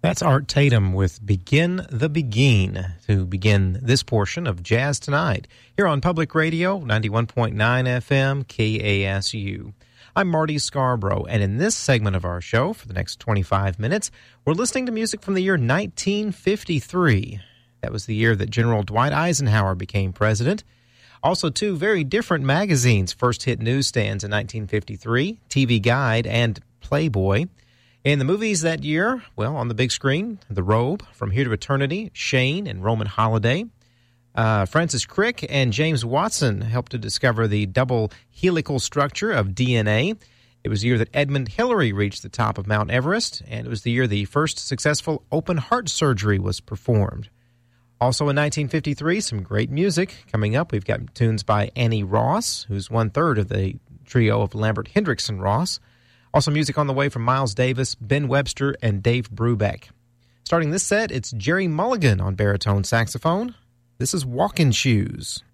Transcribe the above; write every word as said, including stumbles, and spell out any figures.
That's Art Tatum with Begin the Begin to begin this portion of Jazz Tonight here on Public Radio, ninety-one point nine F M, K A S U. I'm Marty Scarborough, and in this segment of our show, for the next twenty-five minutes, we're listening to music from the year nineteen fifty-three. That was the year that General Dwight Eisenhower became president. Also, two very different magazines first hit newsstands in nineteen fifty-three, T V Guide and Playboy. In the movies that year, well, on the big screen, The Robe, From Here to Eternity, Shane, and Roman Holiday. Uh, Francis Crick and James Watson helped to discover the double helical structure of D N A. It was the year that Edmund Hillary reached the top of Mount Everest, and it was the year the first successful open heart surgery was performed. Also in nineteen fifty-three, some great music. Coming up, we've got tunes by Annie Ross, who's one-third of the trio of Lambert Hendrickson Ross. Also music on the way from Miles Davis, Ben Webster, and Dave Brubeck. Starting this set, it's Jerry Mulligan on baritone saxophone. This is Walkin' Shoes.